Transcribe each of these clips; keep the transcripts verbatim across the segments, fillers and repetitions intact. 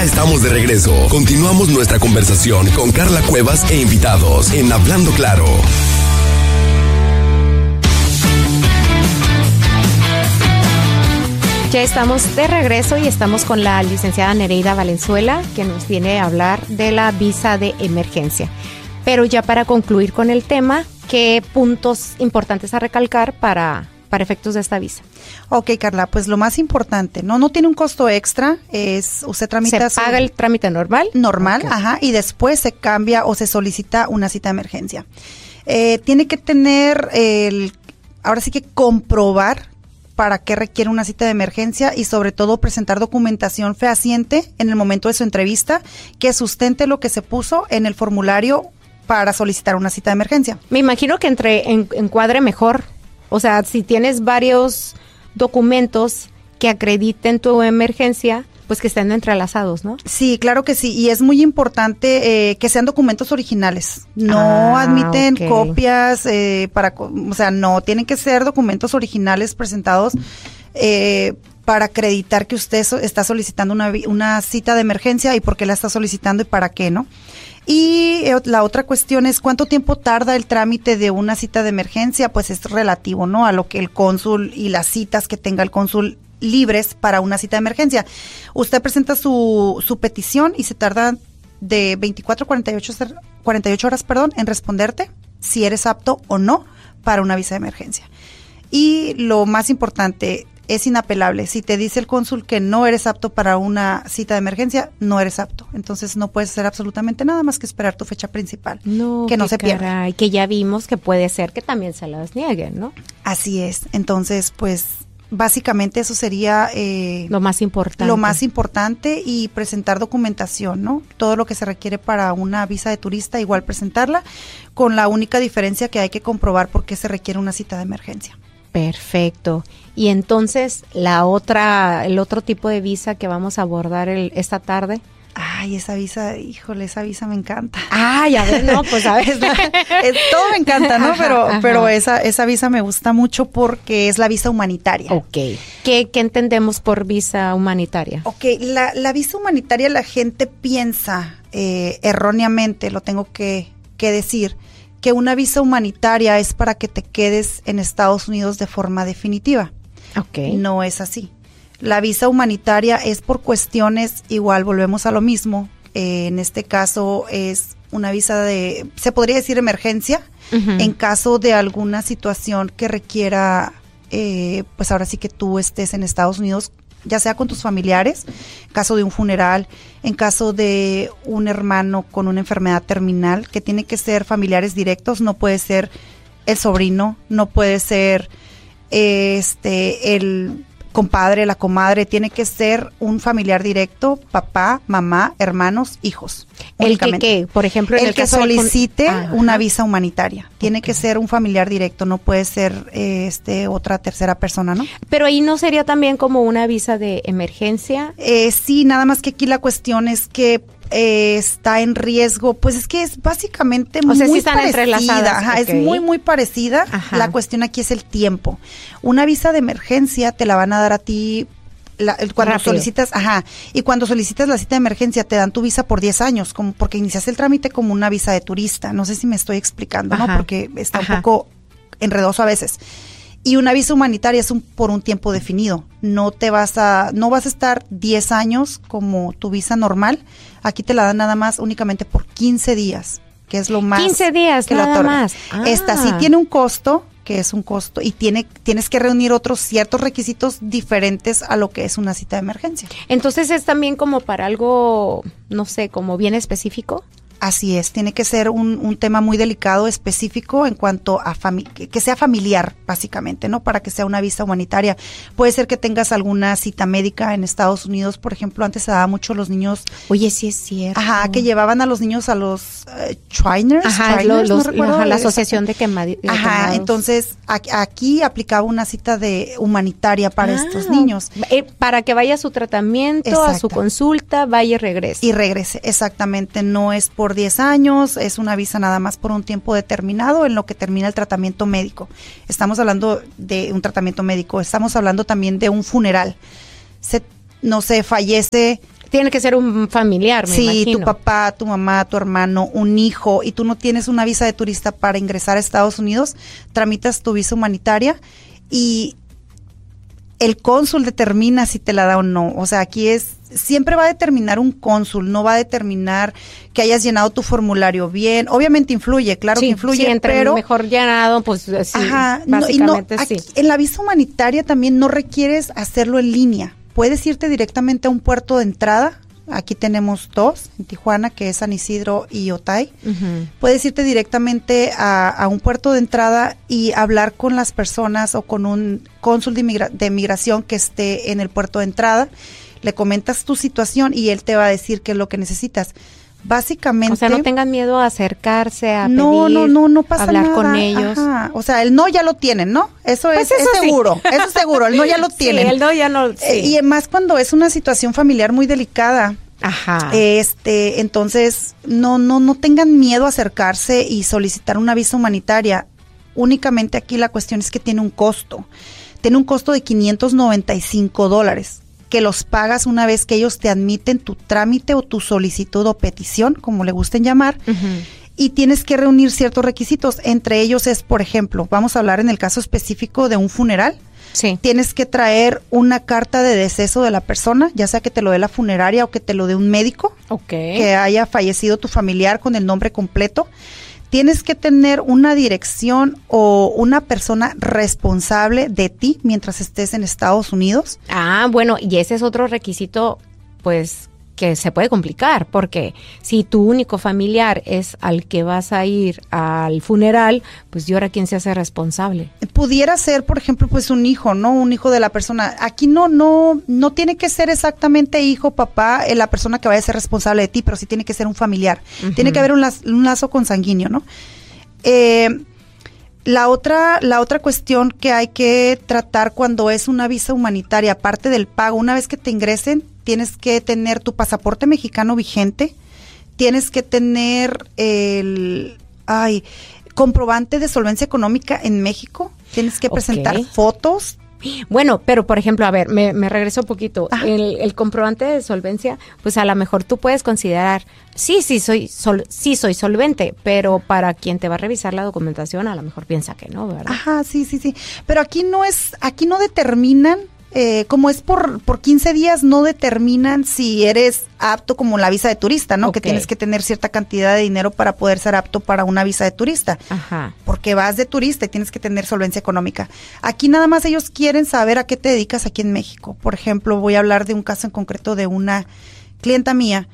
Ya estamos de regreso. Continuamos nuestra conversación con Carla Cuevas e invitados en Hablando Claro. Ya estamos de regreso y estamos con la licenciada Nereida Valenzuela, que nos viene a hablar de la visa de emergencia. Pero ya para concluir con el tema, ¿qué puntos importantes a recalcar para, para efectos de esta visa? Ok, Carla, pues lo más importante, no no tiene un costo extra, es usted tramita... ¿Se paga su, el trámite normal? Normal, okay. Ajá, y después se cambia o se solicita una cita de emergencia. Eh, tiene que tener, el, ahora sí que comprobar para qué requiere una cita de emergencia y sobre todo presentar documentación fehaciente en el momento de su entrevista que sustente lo que se puso en el formulario para solicitar una cita de emergencia. Me imagino que entre en, encuadre mejor, o sea, si tienes varios documentos que acrediten tu emergencia, pues que estén entrelazados, ¿no? Sí, claro que sí, y es muy importante eh, que sean documentos originales. No ah, admiten okay. copias, eh, para, o sea, no, tienen que ser documentos originales presentados eh, para acreditar que usted so, está solicitando una, una cita de emergencia y por qué la está solicitando y para qué, ¿no? Y eh, la otra cuestión es cuánto tiempo tarda el trámite de una cita de emergencia, pues es relativo, ¿no? A lo que el cónsul y las citas que tenga el cónsul libres para una cita de emergencia. Usted presenta su, su petición y se tarda de veinticuatro a cuarenta y ocho, cuarenta y ocho horas, perdón, en responderte si eres apto o no para una visa de emergencia. Y lo más importante, es inapelable. Si te dice el cónsul que no eres apto para una cita de emergencia, no eres apto. Entonces no puedes hacer absolutamente nada más que esperar tu fecha principal. No, que no se pierda. Y que ya vimos que puede ser que también se las nieguen, ¿no? Así es. Entonces, pues, básicamente eso sería eh, lo más importante. Lo más importante y presentar documentación, ¿no? Todo lo que se requiere para una visa de turista, igual presentarla, con la única diferencia que hay que comprobar por qué se requiere una cita de emergencia. Perfecto. Y entonces, la otra, el otro tipo de visa que vamos a abordar el, esta tarde. Ay, esa visa, híjole, esa visa me encanta. Ay, a ver, no, pues a ver. es la, es, todo me encanta, ¿no? Ajá, pero ajá. pero esa esa visa me gusta mucho porque es la visa humanitaria. Ok. ¿Qué, qué entendemos por visa humanitaria? Ok, la, la visa humanitaria la gente piensa eh, erróneamente, lo tengo que, que decir, que una visa humanitaria es para que te quedes en Estados Unidos de forma definitiva. Okay. No es así. La visa humanitaria es por cuestiones, igual volvemos a lo mismo, eh, en este caso es una visa de, se podría decir emergencia, uh-huh. en caso de alguna situación que requiera, eh, pues ahora sí que tú estés en Estados Unidos, ya sea con tus familiares, en caso de un funeral, en caso de un hermano con una enfermedad terminal, que tiene que ser familiares directos, no puede ser el sobrino, no puede ser este el compadre, la comadre, tiene que ser un familiar directo, papá, mamá, hermanos, hijos. El que, que, por ejemplo, en el, el que caso solicite del... una visa humanitaria, tiene okay. que ser un familiar directo, no puede ser eh, este otra tercera persona, ¿no? Pero ahí no sería también como una visa de emergencia. Eh, sí, nada más que aquí la cuestión es que eh, está en riesgo, pues es que es básicamente o muy sea, sí están parecida, ajá, okay. es muy muy parecida. Ajá. La cuestión aquí es el tiempo. Una visa de emergencia te la van a dar a ti. La, el, cuando Rápido. solicitas, ajá, y cuando solicitas la cita de emergencia te dan tu visa por diez años, como porque iniciaste el trámite como una visa de turista, no sé si me estoy explicando, ajá. ¿no? Porque está ajá. un poco enredoso a veces. Y una visa humanitaria es un, por un tiempo definido, no te vas a, no vas a estar diez años como tu visa normal, aquí te la dan nada más únicamente por quince días, que es lo más. quince días, que nada la más. Ah. Esta sí tiene un costo, que es un costo, y tiene tienes que reunir otros ciertos requisitos diferentes a lo que es una cita de emergencia. Entonces es también como para algo, no sé, como bien específico. Así es, tiene que ser un, un tema muy delicado, específico en cuanto a fami- que, que sea familiar, básicamente, ¿no? Para que sea una visa humanitaria. Puede ser que tengas alguna cita médica en Estados Unidos, por ejemplo, antes se daba mucho los niños. Oye, sí es cierto. Ajá, que llevaban a los niños a los uh, Shriners. Ajá, Shriners, los, no recuerdo, ajá la asociación de, quema, de Ajá, quemados. Entonces aquí, aquí aplicaba una cita de humanitaria para ah, estos niños. Eh, para que vaya a su tratamiento, exacto. a su consulta, vaya y regrese. Y regrese, exactamente, no es por diez años, es una visa nada más por un tiempo determinado en lo que termina el tratamiento médico. Estamos hablando de un tratamiento médico, estamos hablando también de un funeral. Se, no sé, fallece Tiene que ser un familiar, me sí, imagino. tu papá, tu mamá, tu hermano, un hijo, y tú no tienes una visa de turista para ingresar a Estados Unidos, tramitas tu visa humanitaria y el cónsul determina si te la da o no. O sea, aquí es, siempre va a determinar un cónsul, no va a determinar que hayas llenado tu formulario bien. Obviamente influye, claro sí, que influye, sí, entre pero mejor llenado, pues sí, ajá, básicamente no, y no, sí. Aquí, en la visa humanitaria también no requieres hacerlo en línea. Puedes irte directamente a un puerto de entrada. Aquí tenemos dos en Tijuana, que es San Isidro y Otay. Uh-huh. Puedes irte directamente a, a un puerto de entrada y hablar con las personas o con un cónsul de, inmigra- de migración que esté en el puerto de entrada. Le comentas tu situación y él te va a decir qué es lo que necesitas. Básicamente. O sea, no tengan miedo a acercarse, a no, pedir, no, no, no pasa hablar nada. con ellos. Ajá. O sea, el no ya lo tienen, ¿no? Eso pues es, eso es sí. seguro, eso es seguro, el no ya lo tienen. Sí, el no ya no. Sí. Eh, y además cuando es una situación familiar muy delicada. Ajá. Este, entonces, no, no, no tengan miedo a acercarse y solicitar una visa humanitaria. Únicamente aquí la cuestión es que tiene un costo. Tiene un costo de quinientos noventa y cinco dólares. Que los pagas una vez que ellos te admiten tu trámite o tu solicitud o petición, como le gusten llamar, uh-huh. y tienes que reunir ciertos requisitos. Entre ellos es, por ejemplo, vamos a hablar en el caso específico de un funeral. Sí. Tienes que traer una carta de deceso de la persona, ya sea que te lo dé la funeraria o que te lo dé un médico, okay. que haya fallecido tu familiar con el nombre completo. Tienes que tener una dirección o una persona responsable de ti mientras estés en Estados Unidos. Ah, bueno, y ese es otro requisito, pues, que se puede complicar, porque si tu único familiar es al que vas a ir al funeral, pues ¿y ahora quién se hace responsable? Pudiera ser, por ejemplo, pues un hijo, ¿no? Un hijo de la persona. Aquí no, no, no tiene que ser exactamente hijo, papá, eh, la persona que vaya a ser responsable de ti, pero sí tiene que ser un familiar. Uh-huh. Tiene que haber un lazo, un lazo consanguíneo, ¿no? Eh, la otra, la otra cuestión que hay que tratar cuando es una visa humanitaria, aparte del pago, una vez que te ingresen, tienes que tener tu pasaporte mexicano vigente, tienes que tener el ay, comprobante de solvencia económica en México, tienes que presentar okay. fotos. Bueno, pero por ejemplo, a ver, me, me regreso un poquito. El, el comprobante de solvencia, pues a lo mejor tú puedes considerar, sí, sí soy sol, sí soy solvente, pero para quien te va a revisar la documentación, a lo mejor piensa que no, ¿verdad? Ajá, sí, sí, sí. Pero aquí no es, aquí no determinan. Eh, como es por, por quince días, no determinan si eres apto como la visa de turista, ¿no? Okay. Que tienes que tener cierta cantidad de dinero para poder ser apto para una visa de turista. Ajá. Porque vas de turista y tienes que tener solvencia económica. Aquí nada más ellos quieren saber a qué te dedicas aquí en México. Por ejemplo, voy a hablar de un caso en concreto de una clienta mía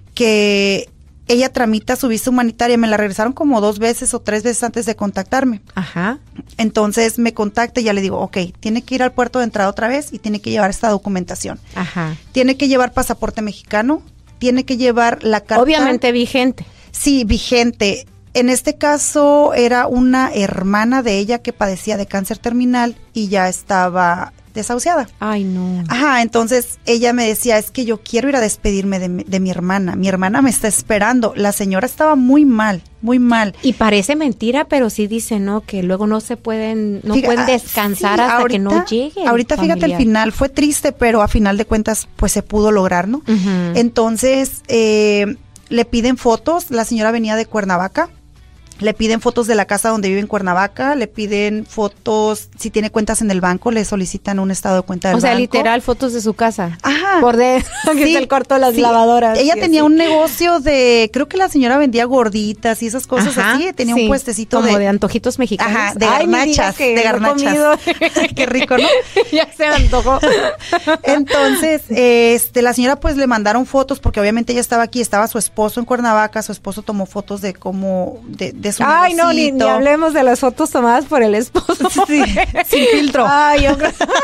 que ella tramita su visa humanitaria, me la regresaron como dos veces o tres veces antes de contactarme. Ajá. Entonces me contacta y ya le digo, ok, tiene que ir al puerto de entrada otra vez y tiene que llevar esta documentación. Ajá. Tiene que llevar pasaporte mexicano, tiene que llevar la carta. Obviamente vigente. Sí, vigente. En este caso era una hermana de ella que padecía de cáncer terminal y ya estaba desahuciada. Ay, no. Ajá, entonces ella me decía, es que yo quiero ir a despedirme de mi, de mi hermana. Mi hermana me está esperando. La señora estaba muy mal, muy mal. Y parece mentira, pero sí dice, ¿no? Que luego no se pueden, no Fija, pueden descansar sí, hasta ahorita, que no llegue. Ahorita familiar. Fíjate, el final fue triste, pero a final de cuentas, pues se pudo lograr, ¿no? Uh-huh. Entonces, eh, le piden fotos. La señora venía de Cuernavaca. Le piden fotos de la casa donde vive en Cuernavaca, le piden fotos, si tiene cuentas en el banco, le solicitan un estado de cuenta del banco. O sea, banco. Literal, fotos de su casa. Ajá. Por dentro, que sí, es el cuarto de las sí. lavadoras. Ella tenía así. un negocio de, creo que la señora vendía gorditas y esas cosas Ajá, así, tenía sí. un puestecito como de... Como de antojitos mexicanos. Ajá, de Ay, garnachas, de garnachas. Qué rico, ¿no? Ya se antojó. Entonces, este, la señora pues le mandaron fotos, porque obviamente ella estaba aquí, estaba su esposo en Cuernavaca, su esposo tomó fotos de cómo, de, de su Ay, no, ni, ni hablemos de las fotos tomadas por el esposo. Sí, sin filtro. Ay, yo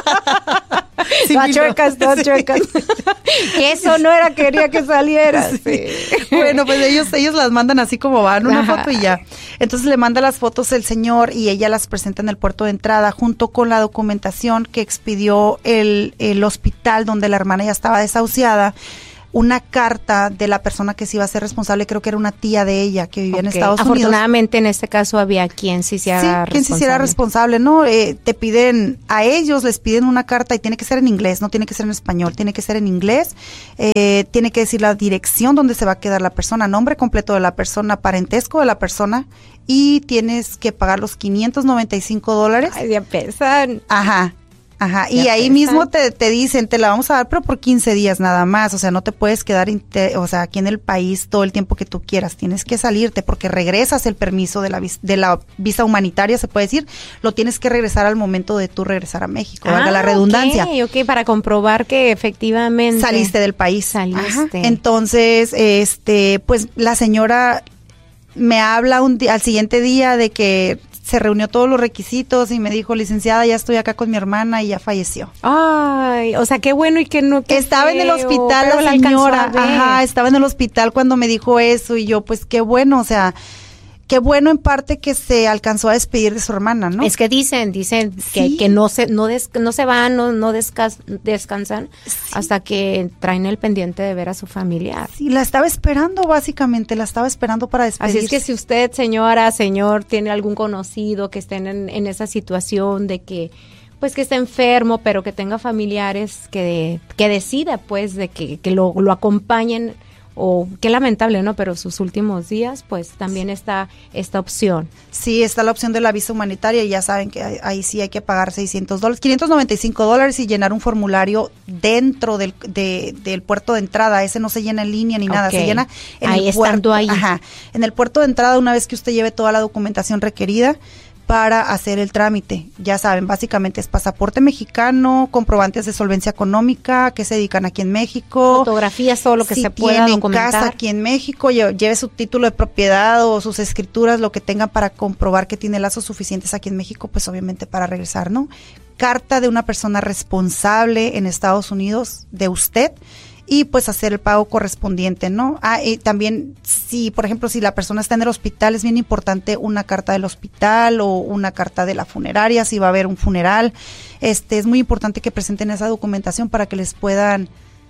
Todas chuecas, todas chuecas. Que eso no era, quería que saliera. Sí. Sí. Bueno, pues ellos, ellos las mandan así como van, una Ajá. foto y ya. Entonces le manda las fotos el señor y ella las presenta en el puerto de entrada junto con la documentación que expidió el, el hospital donde la hermana ya estaba desahuciada. una carta de la persona que se iba a ser responsable, creo que era una tía de ella que vivía okay. en Estados Unidos. Afortunadamente en este caso había quien se hiciera sí, responsable. quien se hiciera responsable, ¿no? Eh, te piden, a ellos les piden una carta y tiene que ser en inglés, no tiene que ser en español, tiene que ser en inglés, eh, tiene que decir la dirección donde se va a quedar la persona, nombre completo de la persona, parentesco de la persona, y tienes que pagar los quinientos noventa y cinco dólares. Ay, ya pesan. Ajá. Ajá, y ahí mismo te, te dicen, te la vamos a dar, pero por quince días nada más, o sea, no te puedes quedar, inter, o sea, aquí en el país todo el tiempo que tú quieras, tienes que salirte porque regresas el permiso de la, de la visa humanitaria, se puede decir, lo tienes que regresar al momento de tú regresar a México, ah, valga la redundancia. Ok, ok, para comprobar que efectivamente saliste del país. Saliste. Ajá. Entonces, este, pues la señora me habla un día, al siguiente día de que se reunió todos los requisitos y me dijo, licenciada, ya estoy acá con mi hermana y ya falleció. Ay, o sea, qué bueno y que no. Qué estaba feo, en el hospital la señora, la ajá, estaba en el hospital cuando me dijo eso y yo, pues qué bueno, o sea, qué bueno en parte que se alcanzó a despedir de su hermana, ¿no? Es que dicen, dicen que, sí. que no se no des, no se van, no, no descas, descansan sí. hasta que traen el pendiente de ver a su familiar. Sí, la estaba esperando básicamente, la estaba esperando para despedirse. Así es que si usted, señora, señor, tiene algún conocido que esté en, en esa situación de que pues que esté enfermo, pero que tenga familiares que, que decida pues de que, que lo, lo acompañen, o qué lamentable, ¿no? Pero sus últimos días, pues también está esta opción. Sí, está la opción de la visa humanitaria y ya saben que ahí, ahí sí hay que pagar seiscientos dólares, quinientos noventa y cinco dólares y llenar un formulario dentro del, de, del puerto de entrada. Ese no se llena en línea ni nada, okay. se llena en ahí el puerto. Ahí. Ajá, en el puerto de entrada una vez que usted lleve toda la documentación requerida para hacer el trámite. Ya saben, básicamente es pasaporte mexicano, comprobantes de solvencia económica, que se dedican aquí en México. Fotografías, todo lo que si se pueda documentar. casa aquí en México, lleve su título de propiedad o sus escrituras, lo que tengan para comprobar que tiene lazos suficientes aquí en México, pues obviamente para regresar, ¿no? Carta de una persona responsable en Estados Unidos de usted, y pues hacer el pago correspondiente, ¿no? Ah, y también, si por ejemplo, si la persona está en el hospital, es bien importante una carta del hospital o una carta de la funeraria, si va a haber un funeral. Este, es muy importante que presenten esa documentación para que les puedan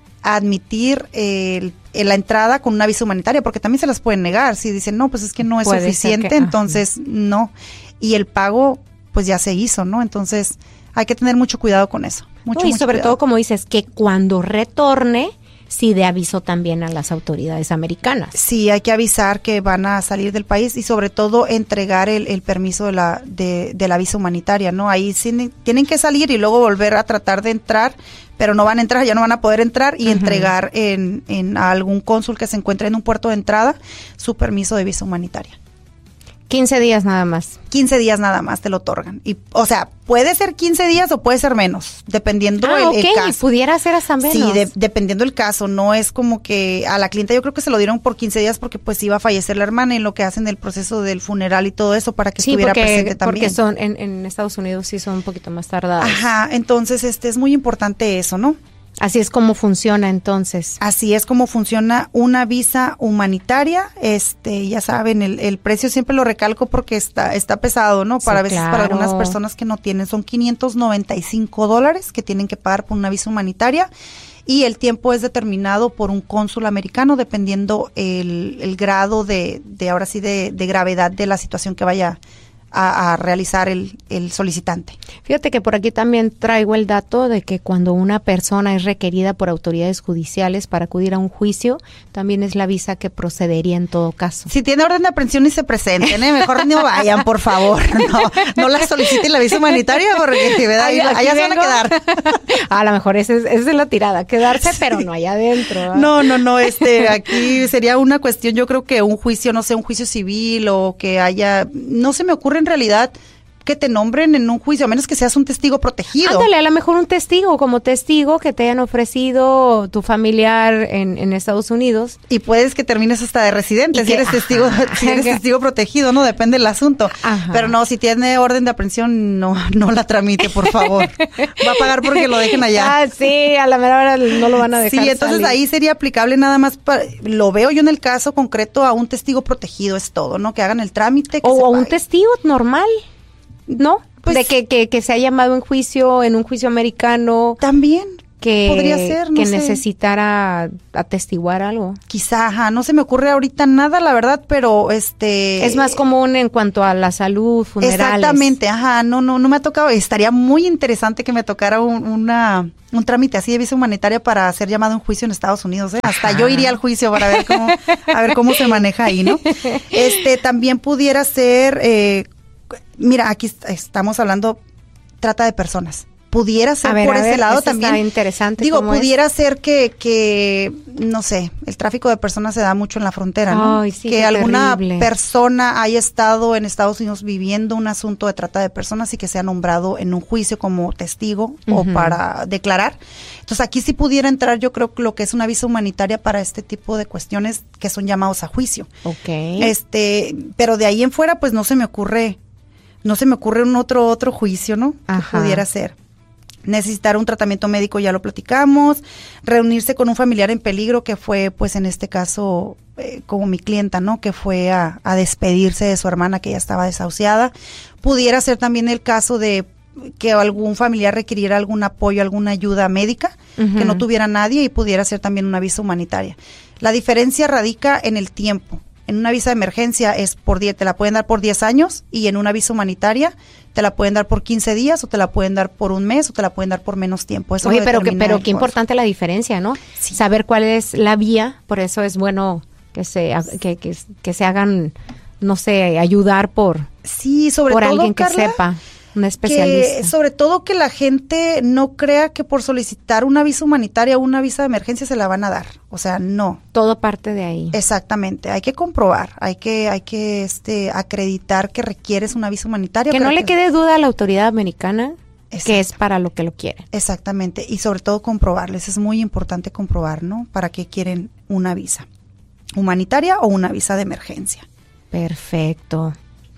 admitir el, el, la entrada con una visa humanitaria, porque también se las pueden negar, si dicen, no, pues es que no es Puede suficiente, que, entonces no. Y el pago, pues ya se hizo, ¿no? Entonces, hay que tener mucho cuidado con eso. Mucho, no, y mucho sobre cuidado. todo, como dices, que cuando retorne, sí de aviso también a las autoridades americanas. Sí, hay que avisar que van a salir del país y sobre todo entregar el, el permiso de la de, de la visa humanitaria, ¿no? Ahí sí, tienen que salir y luego volver a tratar de entrar, pero no van a entrar, ya no van a poder entrar y uh-huh. entregar en, en a algún cónsul que se encuentre en un puerto de entrada su permiso de visa humanitaria. quince días nada más. quince días nada más te lo otorgan. Y, o sea, puede ser quince días o puede ser menos, dependiendo ah, el, okay. el caso. Y pudiera ser hasta menos. Sí, de, dependiendo el caso. No es como que a la clienta yo creo que se lo dieron por quince días porque pues iba a fallecer la hermana y lo que hacen el proceso del funeral y todo eso para que sí, estuviera porque, presente también. porque son en, en Estados Unidos sí son un poquito más tardadas. Ajá, entonces este es muy importante eso, ¿no? Así es como funciona entonces. Así es como funciona una visa humanitaria. Este, ya saben, el, el precio siempre lo recalco porque está está pesado, ¿no? Para sí, veces claro. para algunas personas que no tienen, son quinientos noventa y cinco dólares que tienen que pagar por una visa humanitaria y el tiempo es determinado por un cónsul americano dependiendo el, el grado de, de ahora sí de, de gravedad de la situación que vaya A, a realizar el, el solicitante. Fíjate que por aquí también traigo el dato de que cuando una persona es requerida por autoridades judiciales para acudir a un juicio, también es la visa que procedería en todo caso. Si tiene orden de aprehensión y se presenten, ¿eh? Mejor no vayan, por favor. No, no la soliciten la visa humanitaria porque ¿verdad? Ahí, allá se van a quedar. A lo mejor esa es, esa es la tirada, quedarse sí. pero no allá adentro. ¿eh? No, no, no, este, aquí sería una cuestión, yo creo que un juicio, no sé, un juicio civil o que haya, no se me ocurre en realidad que te nombren en un juicio, a menos que seas un testigo protegido. Ándale, a lo mejor un testigo, como testigo que te hayan ofrecido tu familiar en, en Estados Unidos. Y puedes que termines hasta de residente, si que, eres testigo, ajá, si eres que, testigo protegido, ¿no? Depende del asunto. Ajá. Pero no, si tiene orden de aprehensión, no, no la tramite, por favor. Va a pagar porque lo dejen allá. Ah, sí, a la mera hora no lo van a dejar Sí, entonces salir. Ahí sería aplicable nada más, para, lo veo yo en el caso concreto, a un testigo protegido, es todo, ¿no? Que hagan el trámite. Que o a un testigo normal. ¿No? Pues, de que, que, que se ha llamado en juicio, en un juicio americano. También, que, podría ser, no que sé. necesitara atestiguar algo. Quizá, ajá, no se me ocurre ahorita nada, la verdad, pero este... Es más común en cuanto a la salud, funerales. Exactamente, ajá, no, no, no me ha tocado, estaría muy interesante que me tocara un, una, un trámite así de visa humanitaria para ser llamado a un juicio en Estados Unidos, ¿eh? Hasta Ajá. yo iría al juicio para ver cómo, a ver cómo se maneja ahí, ¿no? Este, también pudiera ser, eh, mira, aquí est- estamos hablando trata de personas. Pudiera ser A ver, por a ese ver, lado ese también. está interesante. Digo, ¿cómo es? pudiera ser que, que, no sé, el tráfico de personas se da mucho en la frontera, ¿no? Ay, sí, que qué alguna terrible. persona haya estado en Estados Unidos viviendo un asunto de trata de personas y que sea nombrado en un juicio como testigo o Ujú. para declarar. Entonces aquí sí pudiera entrar, yo creo, lo que es una visa humanitaria para este tipo de cuestiones que son llamados a juicio. Ok. Este, pero de ahí en fuera, pues no se me ocurre, no se me ocurre un otro, otro juicio, ¿no? Ajá. Que pudiera ser. Necesitar un tratamiento médico, ya lo platicamos. Reunirse con un familiar en peligro, que fue, pues en este caso, eh, como mi clienta, ¿no? Que fue a, a despedirse de su hermana, que ya estaba desahuciada. Pudiera ser también el caso de que algún familiar requiriera algún apoyo, alguna ayuda médica, Ujú. que no tuviera nadie, y pudiera ser también una visa humanitaria. La diferencia radica en el tiempo. En una visa de emergencia es por diez, te la pueden dar por diez años, y en una visa humanitaria te la pueden dar por quince días, o te la pueden dar por un mes, o te la pueden dar por menos tiempo. Eso Oye, lo pero que, determina pero el qué juez. importante la diferencia, ¿no? Sí. Saber cuál es la vía, por eso es bueno que se ha- que, que, que se hagan, no sé, ayudar por, Sí, sobre por todo, alguien que Carla, sepa, un especialista. que sobre todo que la gente no crea que por solicitar una visa humanitaria o una visa de emergencia se la van a dar. O sea, no. Todo parte de ahí. Exactamente, hay que comprobar, hay que, hay que este, acreditar que requieres una visa humanitaria. Que no le quede duda a la autoridad americana Exacto. que es para lo que lo quieren. Exactamente, y sobre todo comprobarles, es muy importante comprobar, ¿no? Para qué quieren una visa humanitaria o una visa de emergencia. Perfecto.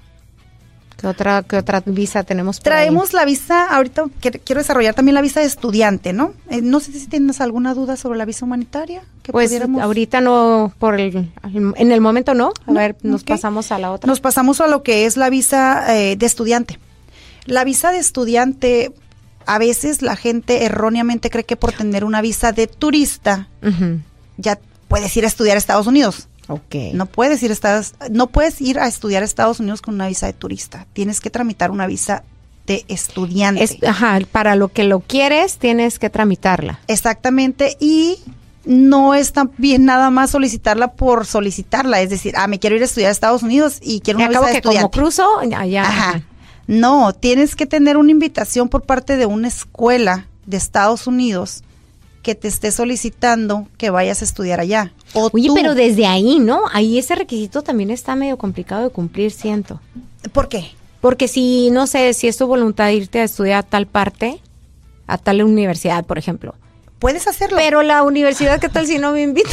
¿Qué otra, qué otra visa tenemos por ahí? Traemos la visa, ahorita que- quiero desarrollar también la visa de estudiante, ¿no? Eh, no sé si tienes alguna duda sobre la visa humanitaria. Que Pues pudiéramos- ahorita no, por el, en el momento no. A No, ver, nos ok. pasamos a la otra. Nos pasamos a lo que es la visa eh, de estudiante. La visa de estudiante, a veces la gente erróneamente cree que por tener una visa de turista Ujú. ya puedes ir a estudiar a Estados Unidos. Ok. No puedes ir a Estados, no puedes ir a estudiar a Estados Unidos con una visa de turista. Tienes que tramitar una visa de estudiante. Es- ajá, para lo que lo quieres tienes que tramitarla. Exactamente, y no es tan bien nada más solicitarla por solicitarla, es decir, ah, me quiero ir a estudiar a Estados Unidos y quiero Y una acabo visa de que como estudiante. cruzo, ya, ya. Ajá. No, tienes que tener una invitación por parte de una escuela de Estados Unidos que te esté solicitando que vayas a estudiar allá. O Oye, tú. pero desde ahí, ¿no? Ahí ese requisito también está medio complicado de cumplir, siento. ¿Por qué? Porque si, no sé, si es tu voluntad irte a estudiar a tal parte, a tal universidad, por ejemplo. Puedes hacerlo. Pero la universidad, ¿qué tal si no me invita?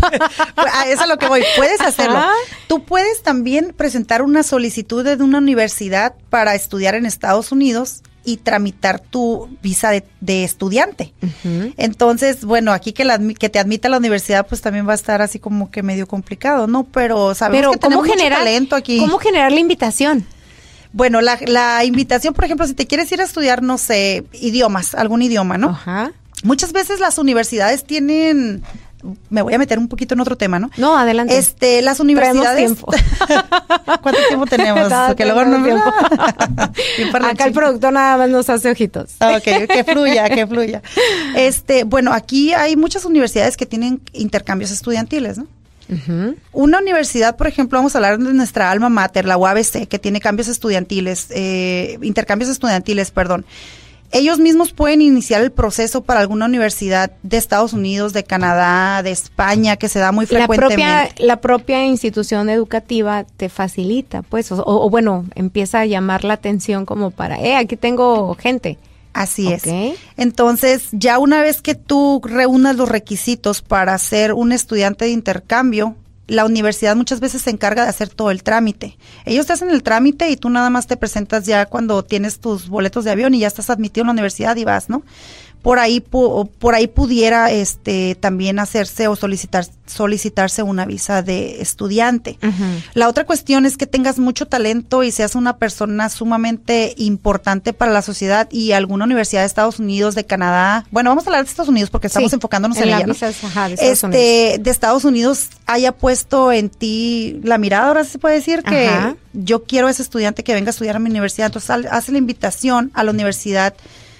A eso es a lo que voy. Puedes hacerlo. Ajá. Tú puedes también presentar una solicitud de una universidad para estudiar en Estados Unidos y tramitar tu visa de, de estudiante. Ujú. Entonces, bueno, aquí que, la, admi- que te admita la universidad, pues también va a estar así como que medio complicado, ¿no? Pero sabemos Pero que ¿cómo tenemos mucho generar, talento aquí. ¿cómo generar la invitación? Bueno, la, la invitación, por ejemplo, si te quieres ir a estudiar, no sé, idiomas, algún idioma, ¿no? Ajá. Muchas veces las universidades tienen, me voy a meter un poquito en otro tema, ¿no? No, adelante. Este, las Traemos universidades. tiempo. ¿Cuánto tiempo tenemos? No, Porque luego no tenemos Bien Acá el parlanchín. productor nada más nos hace ojitos. Ah, Ok, que fluya, que fluya. Este, bueno, aquí hay muchas universidades que tienen intercambios estudiantiles, ¿no? Ujú. Una universidad, por ejemplo, vamos a hablar de nuestra alma mater, la U A B C, que tiene cambios estudiantiles, eh, intercambios estudiantiles, perdón. Ellos mismos pueden iniciar el proceso para alguna universidad de Estados Unidos, de Canadá, de España, que se da muy La frecuentemente. propia, la propia institución educativa te facilita, pues, o, o bueno, empieza a llamar la atención como para, eh, aquí tengo gente. Así Ok. es. Entonces, ya una vez que tú reúnas los requisitos para ser un estudiante de intercambio, la universidad muchas veces se encarga de hacer todo el trámite. Ellos te hacen el trámite y tú nada más te presentas ya cuando tienes tus boletos de avión y ya estás admitido en la universidad y vas, ¿no? por ahí pu- por ahí pudiera este también hacerse o solicitar solicitarse una visa de estudiante. Uh-huh. La otra cuestión es que tengas mucho talento y seas una persona sumamente importante para la sociedad y alguna universidad de Estados Unidos, de Canadá, bueno, vamos a hablar de Estados Unidos porque estamos sí, enfocándonos en, en ella, ¿no? visas, ajá, de Estados este Unidos. de Estados Unidos haya puesto en ti la mirada, ahora se puede decir que ajá. yo quiero a ese estudiante que venga a estudiar a mi universidad, entonces hace la invitación a la universidad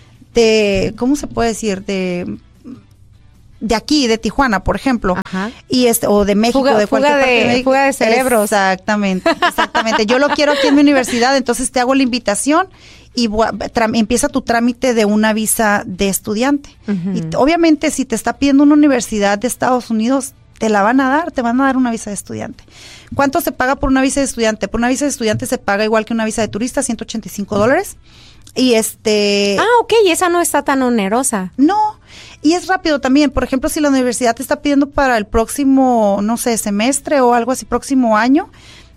de, ¿cómo se puede decir? De de aquí, de Tijuana, por ejemplo, ajá. y este o de México, fuga, de cualquier fuga parte de, de México. Fuga de cerebros. Exactamente, exactamente. Yo lo quiero aquí en mi universidad, entonces te hago la invitación y tra- empieza tu trámite de una visa de estudiante. Uh-huh. Y t- obviamente si te está pidiendo una universidad de Estados Unidos, te la van a dar, te van a dar una visa de estudiante. ¿Cuánto se paga por una visa de estudiante? Por una visa de estudiante se paga igual que una visa de turista, ciento ochenta y cinco dólares. Y este... Ah, ok, y esa no está tan onerosa. No, y es rápido también. Por ejemplo, si la universidad te está pidiendo para el próximo, no sé, semestre o algo así, próximo año,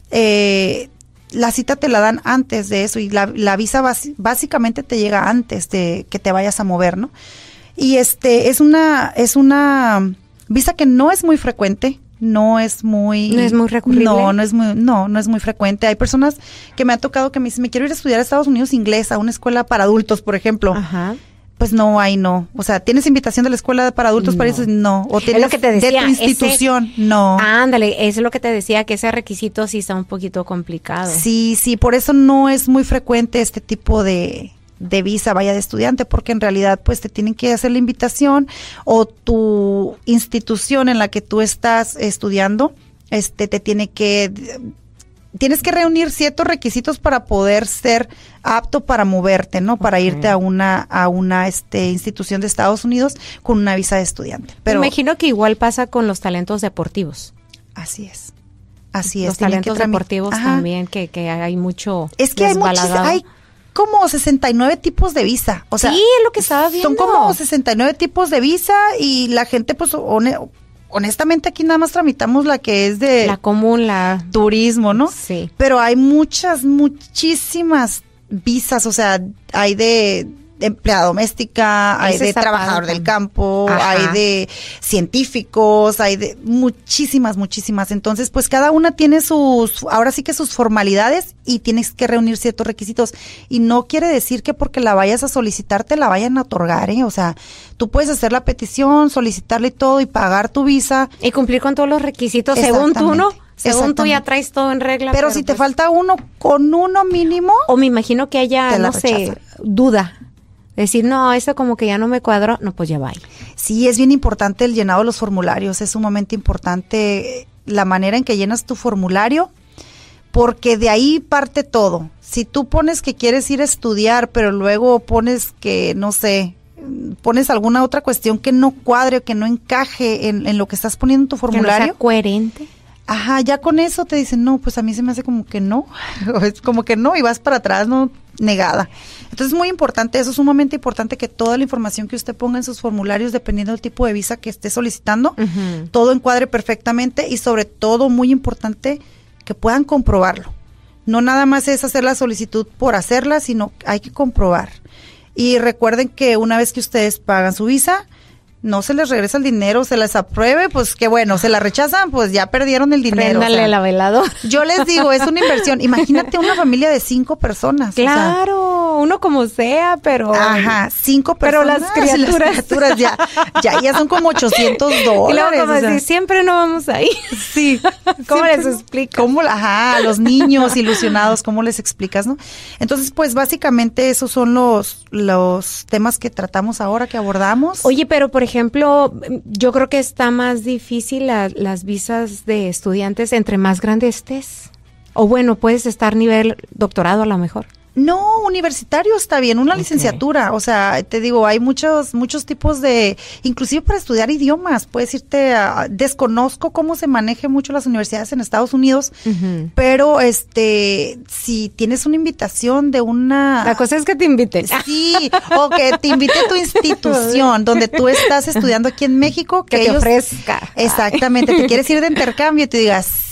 eh, la cita te la dan antes de eso y la, la visa bas- básicamente te llega antes de que te vayas a mover, ¿no? Y este, es una, es una visa que no es muy frecuente. No es muy... ¿No es muy recurrible? No, no es muy, no, no es muy frecuente. Hay personas que me han tocado que me dicen, me quiero ir a estudiar a Estados Unidos inglés, a una escuela para adultos, por ejemplo. Ajá. Pues no, ahí no. O sea, ¿tienes invitación de la escuela para adultos no. para eso? No. O tienes es lo que te decía, de tu institución, ese, no. Ándale, es lo que te decía, que ese requisito sí está un poquito complicado. Sí, sí, por eso no es muy frecuente este tipo de... de visa vaya de estudiante, porque en realidad pues te tienen que hacer la invitación o tu institución en la que tú estás estudiando, este te tiene que, tienes que reunir ciertos requisitos para poder ser apto para moverte, ¿no? Para okay. irte a una, a una este institución de Estados Unidos con una visa de estudiante. Pero me imagino que igual pasa con los talentos deportivos. Así es. Así es. Los talentos deportivos Ajá. también, que, que hay mucho Es que hay muchos, hay como sesenta y nueve tipos de visa, o sea, sí, es lo que estaba viendo. Son como sesenta y nueve tipos de visa y la gente pues one, honestamente aquí nada más tramitamos la que es de la común, la turismo, ¿no? Sí. Pero hay muchas, muchísimas visas, o sea, hay de de empleada doméstica, hay de trabajador del campo, Ajá. hay de científicos, hay de muchísimas, muchísimas. Entonces, pues cada una tiene sus, ahora sí que sus formalidades y tienes que reunir ciertos requisitos. Y no quiere decir que porque la vayas a solicitar te la vayan a otorgar, ¿eh? O sea, tú puedes hacer la petición, solicitarle todo y pagar tu visa. Y cumplir con todos los requisitos según tú, ¿no? Según tú ya traes todo en regla. Pero, pero si pues, te falta uno, con uno mínimo. O me imagino que haya, no sé, duda. Decir, no, eso como que ya no me cuadró, no, pues ya va. Sí, es bien importante el llenado de los formularios, es sumamente importante la manera en que llenas tu formulario, porque de ahí parte todo. Si tú pones que quieres ir a estudiar, pero luego pones que, no sé, pones alguna otra cuestión que no cuadre o que no encaje en, en lo que estás poniendo en tu formulario. Que no sea coherente. Ajá, ya con eso te dicen, no, pues a mí se me hace como que no, es como que no, y vas para atrás, no, negada. Entonces es muy importante, eso es sumamente importante que toda la información que usted ponga en sus formularios, dependiendo del tipo de visa que esté solicitando, uh-huh. todo encuadre perfectamente y sobre todo, muy importante, que puedan comprobarlo. No nada más es hacer la solicitud por hacerla, sino hay que comprobar. Y recuerden que una vez que ustedes pagan su visa, no se les regresa el dinero, se les apruebe, pues qué bueno, se la rechazan, pues ya perdieron el dinero. Préndale o sea, la veladora. Yo les digo, es una inversión. Imagínate una familia de cinco personas. Claro, o sea, uno como sea, pero... Ajá, cinco personas. Pero las criaturas... Las criaturas ya, ya, ya son como ochocientos dólares. Y luego como o sea, decir, siempre no vamos ahí. Sí. ¿Cómo les explicas? ¿Cómo, ajá, a los niños ilusionados, ¿cómo les explicas, no? Entonces, pues básicamente esos son los, los temas que tratamos ahora, que abordamos. Oye, pero por ejemplo, ejemplo, yo creo que está más difícil la, las visas de estudiantes entre más grande estés. O bueno, puedes estar nivel doctorado a lo mejor. No, universitario está bien, una Okay. licenciatura, o sea, te digo, hay muchos muchos tipos de, inclusive para estudiar idiomas, puedes irte a, desconozco cómo se maneje mucho las universidades en Estados Unidos, uh-huh. pero este, si tienes una invitación de una... La cosa es que te inviten. Sí, o que te invite tu institución, donde tú estás estudiando aquí en México. Que, que te ellos, ofrezca. Exactamente, te quieres ir de intercambio y te digas...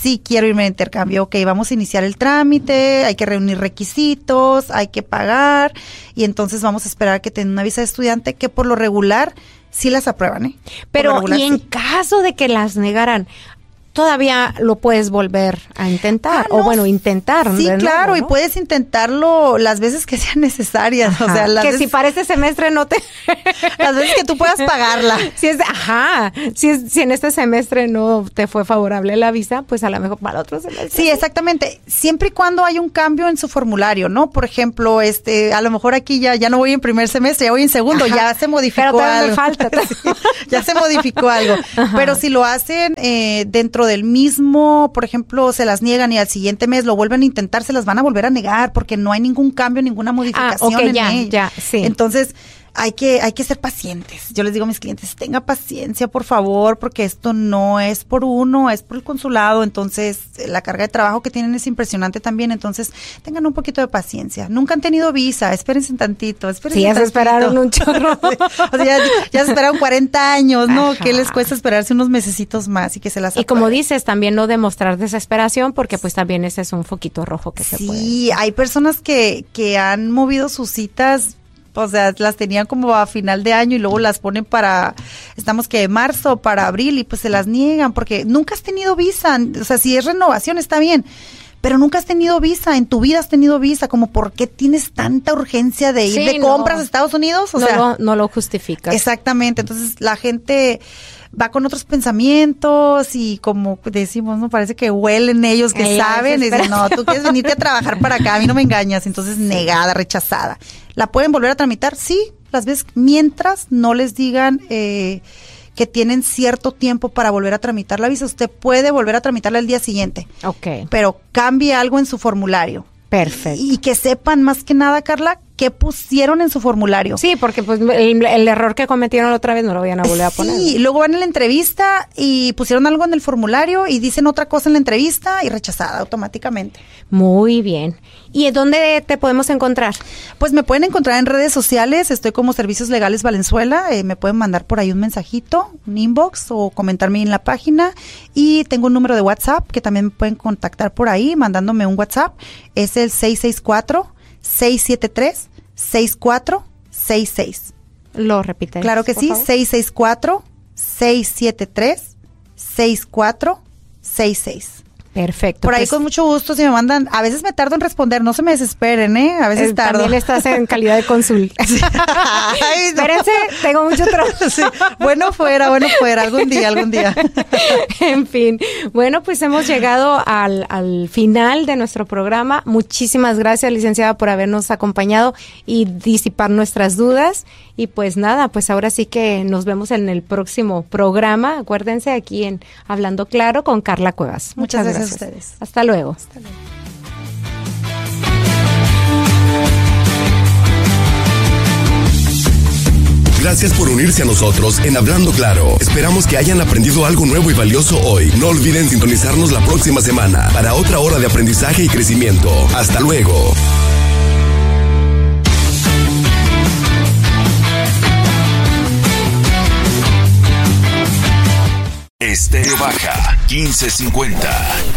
sí quiero irme de intercambio, ok, vamos a iniciar el trámite, hay que reunir requisitos, hay que pagar, y entonces vamos a esperar a que tengan una visa de estudiante que por lo regular sí las aprueban, ¿eh? Pero, regular, y en sí. caso de que las negaran, todavía lo puedes volver a intentar, Ah, no, o bueno, intentar. Sí, de claro, nuevo, y ¿no? puedes intentarlo las veces que sean necesarias, Ajá, o sea, las que veces, si para este semestre no te... las veces que tú puedas pagarla. Si es, ajá, si, es, si en este semestre no te fue favorable la visa, pues a lo mejor para el otro semestre. Sí, exactamente. Siempre y cuando hay un cambio en su formulario, ¿no? Por ejemplo, este, a lo mejor aquí ya, ya no voy en primer semestre, ya voy en segundo, Ajá. ya se modificó Pero todavía algo. me falta. Sí, ya se modificó algo. Ajá. Pero si lo hacen eh, dentro del mismo, por ejemplo, se las niegan y al siguiente mes lo vuelven a intentar, se las van a volver a negar porque no hay ningún cambio, ninguna modificación Ah, ok, en ya, ello. ya, sí. Entonces, hay que, hay que ser pacientes. Yo les digo a mis clientes, tenga paciencia, por favor, porque esto no es por uno, es por el consulado. Entonces, la carga de trabajo que tienen es impresionante también. Entonces, tengan un poquito de paciencia. Nunca han tenido visa, espérense tantito, espérense Sí, ya se tantito. esperaron un chorro. O sea, ya, ya se esperaron cuarenta años, ¿no? Ajá. ¿Qué les cuesta esperarse unos mesecitos más y que se las Y como aprueben? dices, también no demostrar desesperación, porque pues también ese es un foquito rojo que se puede. Sí, hay personas que, que han movido sus citas, o sea, las tenían como a final de año y luego las ponen para, estamos que de marzo, para abril, y pues se las niegan porque nunca has tenido visa. O sea, si es renovación está bien, pero nunca has tenido visa, en tu vida has tenido visa, como ¿por qué tienes tanta urgencia de ir Sí, de no. compras a Estados Unidos? O no, sea, lo, no lo justificas. exactamente, entonces la gente va con otros pensamientos y como decimos, ¿no? Parece que huelen ellos, que Ay, la saben, y dicen, no, desesperación. tú quieres venirte a trabajar para acá, a mí no me engañas, entonces negada, rechazada. ¿La pueden volver a tramitar? Sí, las veces, mientras no les digan eh, que tienen cierto tiempo para volver a tramitar la visa, usted puede volver a tramitarla el día siguiente, Ok, pero cambie algo en su formulario. perfecto. Y que sepan más que nada, Carla, qué pusieron en su formulario. Sí, porque pues el, el error que cometieron la otra vez no lo vayan a volver a poner. Sí, luego van a la entrevista y pusieron algo en el formulario y dicen otra cosa en la entrevista y rechazada automáticamente. Muy bien. ¿Y en dónde te podemos encontrar? Pues me pueden encontrar en redes sociales, estoy como Servicios Legales Valenzuela, eh, me pueden mandar por ahí un mensajito, un inbox o comentarme en la página, y tengo un número de WhatsApp que también me pueden contactar por ahí mandándome un WhatsApp, es el seis seis cuatro, seis siete tres, seis cuatro seis seis. Lo repite. Claro que por sí, favor. seis seis cuatro, seis siete tres, seis cuatro seis seis. Perfecto. Por ahí pues, con mucho gusto, si me mandan, a veces me tardo en responder, no se me desesperen, ¿eh? A veces eh, tardo. También estás en calidad de consulta. Ay, no. Espérense, tengo mucho trabajo. Sí, bueno fuera, bueno fuera, algún día, algún día. En fin, bueno, pues hemos llegado al, al final de nuestro programa. Muchísimas gracias, licenciada, por habernos acompañado y disipar nuestras dudas. Y pues nada, pues ahora sí que nos vemos en el próximo programa. Acuérdense, aquí en Hablando Claro con Carla Cuevas. Muchas gracias a ustedes. Hasta luego. Hasta luego. Gracias por unirse a nosotros en Hablando Claro. Esperamos que hayan aprendido algo nuevo y valioso hoy. No olviden sintonizarnos la próxima semana para otra hora de aprendizaje y crecimiento. Hasta luego. Estéreo Baja quince cincuenta.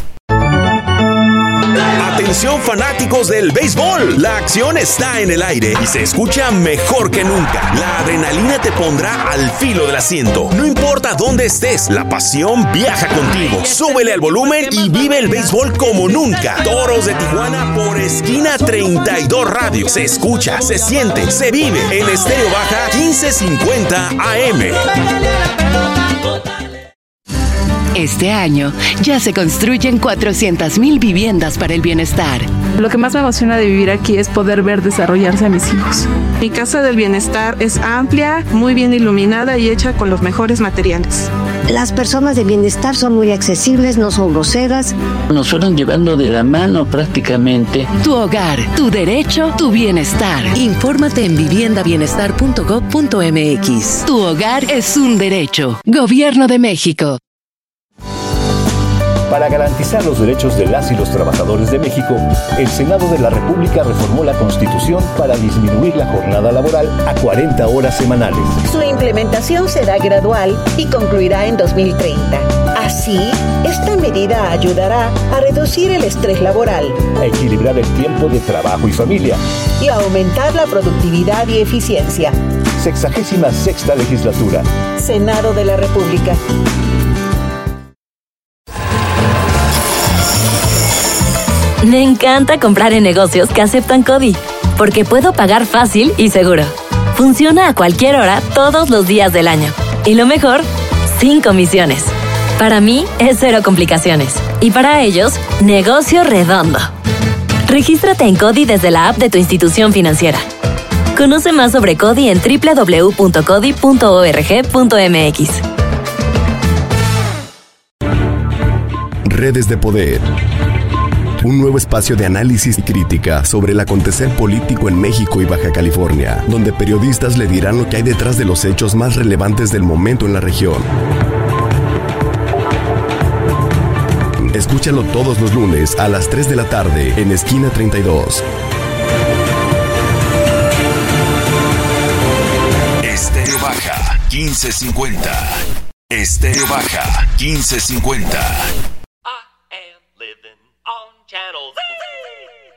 Atención fanáticos del béisbol, la acción está en el aire y se escucha mejor que nunca. La adrenalina te pondrá al filo del asiento. No importa dónde estés, la pasión viaja contigo. Súbele al volumen y vive el béisbol como nunca. Toros de Tijuana por Esquina treinta y dos Radio. Se escucha, se siente, se vive en Estéreo Baja quince cincuenta A M. Este año ya se construyen cuatrocientas mil viviendas para el bienestar. Lo que más me emociona de vivir aquí es poder ver desarrollarse a mis hijos. Mi casa del bienestar es amplia, muy bien iluminada y hecha con los mejores materiales. Las personas de bienestar son muy accesibles, no son groseras. Nos fueron llevando de la mano prácticamente. Tu hogar, tu derecho, tu bienestar. Infórmate en vivienda bienestar punto gob punto m x. Tu hogar es un derecho. Gobierno de México. Para garantizar los derechos de las y los trabajadores de México, el Senado de la República reformó la Constitución para disminuir la jornada laboral a cuarenta horas semanales. Su implementación será gradual y concluirá en dos mil treinta. Así, esta medida ayudará a reducir el estrés laboral, a equilibrar el tiempo de trabajo y familia y a aumentar la productividad y eficiencia. Sexagésima sexta legislatura. Senado de la República. Me encanta comprar en negocios que aceptan CODI, porque puedo pagar fácil y seguro. Funciona a cualquier hora, todos los días del año. Y lo mejor, sin comisiones. Para mí, es cero complicaciones. Y para ellos, negocio redondo. Regístrate en CODI desde la app de tu institución financiera. Conoce más sobre CODI en doble u doble u doble u punto codi punto org punto m x. Redes de Poder. Un nuevo espacio de análisis y crítica sobre el acontecer político en México y Baja California, donde periodistas le dirán lo que hay detrás de los hechos más relevantes del momento en la región. Escúchalo todos los lunes a las tres de la tarde en Esquina treinta y dos. Estéreo Baja quince cincuenta. Estéreo Baja quince cincuenta. Channel Z.